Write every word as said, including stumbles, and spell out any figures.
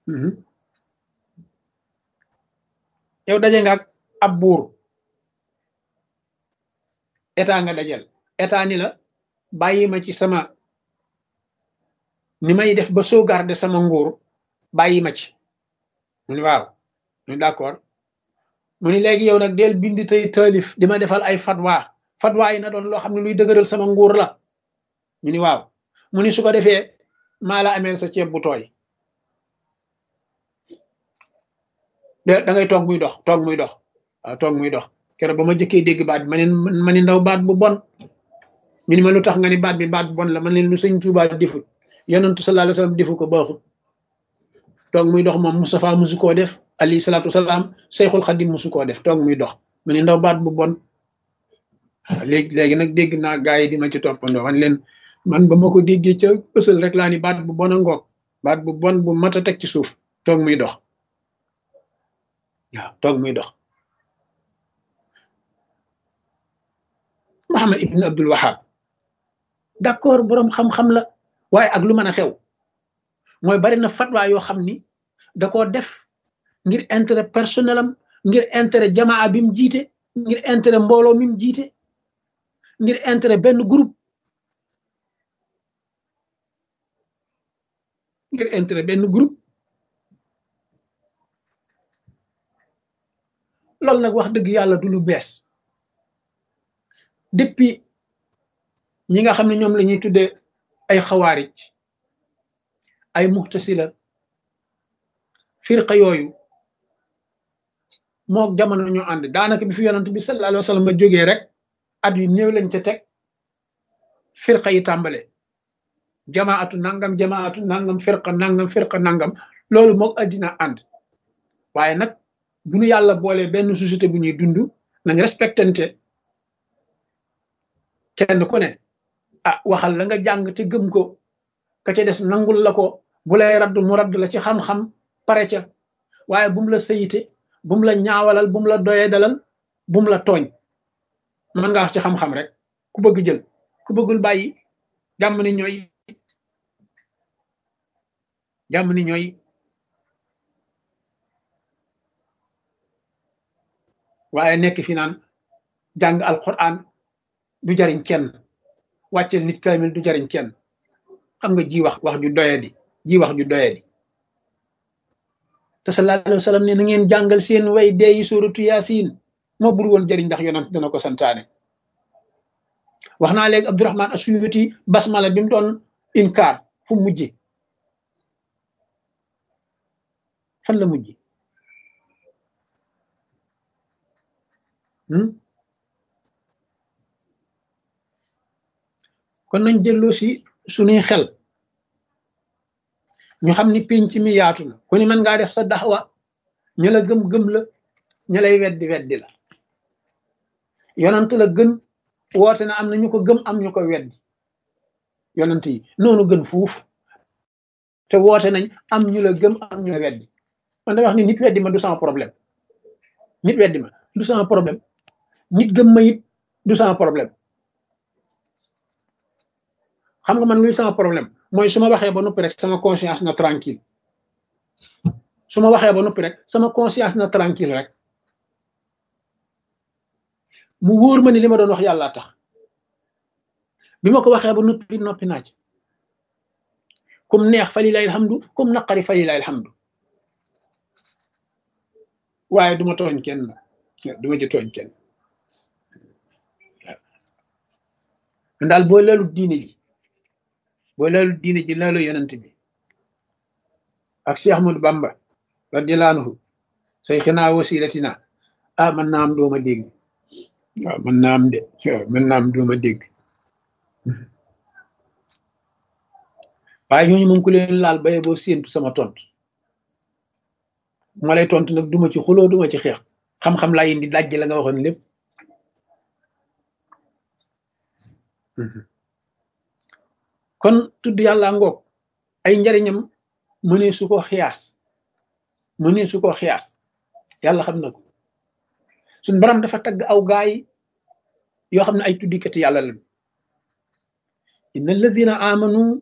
Mhm. yow daje nga ak ab buur état nga dajal état ni la bàyyi ma ci sama ni may def ba sauvegarder sama nguur bàyyi ma ci mu ni waaw mu ni d'accord mu ni léegi yow nag del bind tey taalif di ma defal ay fatwa fatwa yi na doon loo xam ne luy dëgëral sama nguur la ñu ni waaw mu ni su ko defee maa la ameel sa ceeb bu tooy da da ngay toog muy dox toog muy dox waaw toog muy dox keroog ba ma jëkkee dégg baat bi ma ne ma ni ndaw baat bu bon ñu ni ma lu tax nga ni baat bi baat bu bon la man leen lu sëñ Tuubaa defut yonentu sallallahu alayhi wasallam defu ko baaxut toog muy dox moom Moustapha musu koo def alayhi salaatu wasalaam Seyxul Xadim musu koo def toog muy dox ma ni ndaw baat bu bon léegi léegi nag dégg naa gaa yi di ma ci toppandoo man leen man ba ma ko déggee ca ësal rek laa ni baat bu bon a ngoog baat bu bon bu mat a teg ci suuf toog muy dox waaw toog muy dox Muhammad ibn Abdul Wahab d'accord boroom xam-xam la waaye ak lu mën a xew mooy bari na fatwa yoo xam ni da koo def ngir intérêt personnel am ngir intérêt jamaa bi mu jiite ngir intérêt mbooloo mi mu jiite ngir intérêt benn groupe ngir intérêt benn groupe loolu nag wax dëgg yàlla du lu bees depuis ñi nga xam ne ñoom la ñuy tuddee ay xawaarij ay muxtasila firqa yooyu mook jamono ñoo ànd daanaka bi fi yonent bi sallallahu alayhi wa sallam ba jógee rek at yu néew lañ ca teg firqa yi tàmbale jamaatu nangam jamaatu nangam firqa nangam firqa nangam loolu mook addina ànd waaye nag bu ñu yàlla boolee benn société bu ñuy dund nañ respectante kenn ku ne ah waxal la nga jàng te gëm ko ka ca des nangul la ko bu lay radd mu radd la ci xam-xam pare ca waaye bu mu la sayite bu mu la ñaawalal bu mu la doyee dalal bu mu la tooñ mën nga wax ci xam-xam rek ku bëgg jël ku bëggul bàyyi jàmm ni ñooy jàmm ni ñooy waaye nekk fi naan jàng alquran du jariñ kenn wàccel nit kaamil du jariñ kenn xam nga ji wax wax ju doyadi ji wax ju doyadi te sallallahu alayhi wa sallam ne na ngeen jàngal seen way deeyi suratu yaasin moo bur woon jëriñ ndax yonent dana ko santaane wax naa léegi Abdurahman Asuyuti basmala bi mu doon inkaar fu mujje fan la mujje kon nañ delloo si suñuy xel ñu xam ni pénc mi yaatu na ku ni mën ngaa def sa daxwa ña la gëm-gëm la ña lay weddi weddi la yonent la gën woote na am na ñu ko gëm am ñu ko weddi yonent yi noonu gën fuuf te woote nañ am ñu la gëm am ñu la weddi man day wax ni nit weddi ma du sama problème nit weddi ma du sama problème nit gëm ma it du sama problème xam nga man luy sama problème mooy su ma waxee ba noppi rek sama conscience na tranquille su ma waxee ba noppi rek sama conscience na tranquille rek mu wóor ma ni li ma doon wax yàlla tax bi ma ko waxee ba noppi noppi naaj comme neex fa lilahi alhamdu comme naqari fa lilahi alhamdu waaye duma tooñ kenn duma ci tooñ kenn waaw daal boo leelu diine ji boo leelu diine ji leelu yonent bi ak Cheikh Ahmadou Bamba radiyallahu anhu sayxinaa wasilatina ah man naa am dooma dégg waaw man naa am de waaw man naa am dooma dégg waaye ñooñu moom ku leen laal baye boo séentu sama tontu ma lay tontu nag duma ci xuloo duma ci xeex xam-xam laa indi dajj la nga waxoon lépp kon tudd yàlla ngoog ay njariñam mënee su ko xiyaas mënee su ko xiyaas yàlla xam na ko suñ borom dafa tagg aw gaay yoo xam ne ay tuddikati yàlla lañu inna alladina amanu